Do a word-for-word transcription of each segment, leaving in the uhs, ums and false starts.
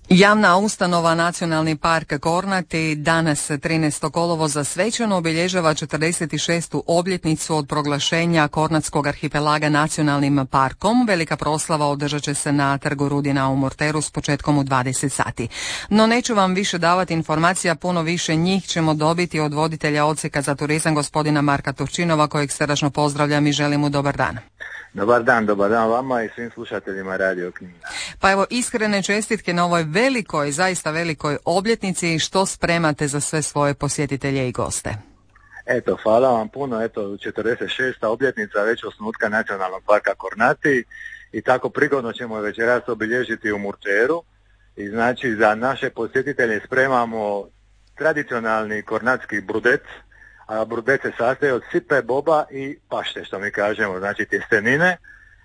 Javna ustanova Nacionalni park Kornati danas trinaestog kolovoza svečano obilježava četrdeset šestu obljetnicu od proglašenja Kornatskog arhipelaga nacionalnim parkom. Velika proslava održat će se na trgu Rudina u Murteru s početkom u dvadeset sati. No neću vam više davati informacija, puno više njih ćemo dobiti od voditelja odsjeka za turizam gospodina Marka Turčinova, kojeg srdačno pozdravljam i želim mu dobar dan. Dobar dan, dobar dan vama i svim slušateljima Radio Knina. Pa evo, iskrene čestitke na ovoj velikoj, zaista velikoj obljetnici i što spremate za sve svoje posjetitelje i goste. Eto, hvala vam puno, eto, četrdeset šesta obljetnica već osnutka Nacionalnog parka Kornati i tako prigodno ćemo večeras obilježiti u Murteru i znači za naše posjetitelje spremamo tradicionalni kornatski brudet, a brudet se sastoji od sipe, boba i pašte, što mi kažemo, znači tjestenine,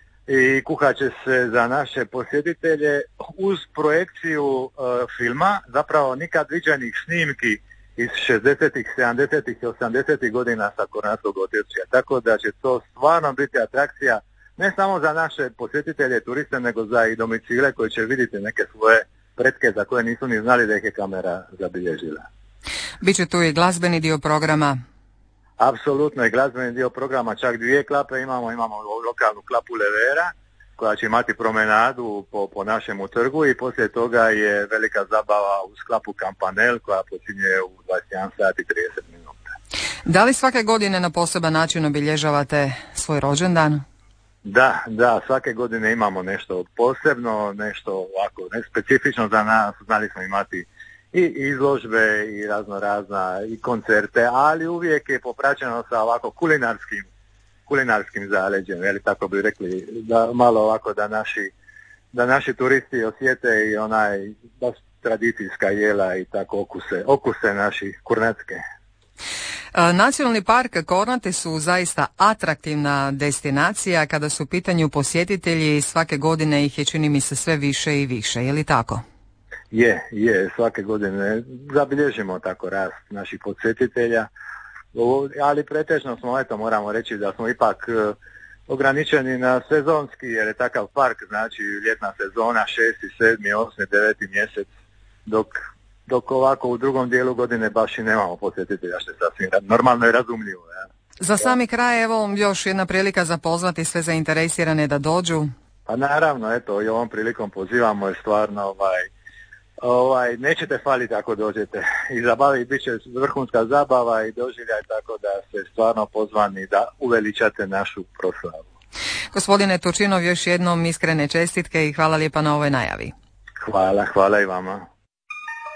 i kuhat će se za naše posjetitelje uz projekciju uh, filma, zapravo nikad viđenih snimki iz šezdesetih, sedamdesetih i osamdesetih godina sa kornatskog otočja, tako da će to stvarno biti atrakcija ne samo za naše posjetitelje, turiste, nego za i domicile koji će vidjeti neke svoje pretke za koje nisu ni znali da ih je kamera zabilježila. Biće tu i glazbeni dio programa. Apsolutno i glazbeni dio programa, čak dvije klape imamo, imamo lokalnu klapu Levera koja će imati promenadu po, po našemu trgu i poslije toga je velika zabava uz klapu Kampanel koja počinje u dvadeset jedan sat i trideset minuta. Da li svake godine na poseban način obilježavate svoj rođendan? Da, da, svake godine imamo nešto posebno, nešto ovako ne specifično za nas, znali smo imati i izložbe i razno razna i koncerte, ali uvijek je popraćeno sa ovako kulinarskim kulinarskim zaleđem, jel, tako bi rekli, da malo ovako da naši da naši turisti osjete i onaj baš tradicijska jela i tako okuse, okuse naši kornatske. Nacionalni park Kornati su zaista atraktivna destinacija kada su u pitanju posjetitelji, svake godine ih je, čini mi se, sve više i više, je li tako? Je, je, svake godine zabilježimo tako rast naših posjetitelja, ali pretežno smo, eto, moramo reći da smo ipak uh, ograničeni na sezonski, jer je takav park, znači ljetna sezona, šesti, sedmi, osmi, deveti mjesec, dok, dok ovako u drugom dijelu godine baš i nemamo posjetitelja, što je sasvim normalno i razumljivo. Ja. Za sami kraj, evo, još jedna prilika za pozvati sve zainteresirane da dođu. Pa naravno, eto, i ovom prilikom pozivamo je stvarno ovaj Ovaj, nećete faliti ako dođete i zabavi, bit će vrhunska zabava i doživljaj, tako da ste stvarno pozvani da uveličate našu proslavu. Gospodine Turčinov, još jednom iskrene čestitke i hvala lijepa na ovoj najavi. Hvala, hvala i vama.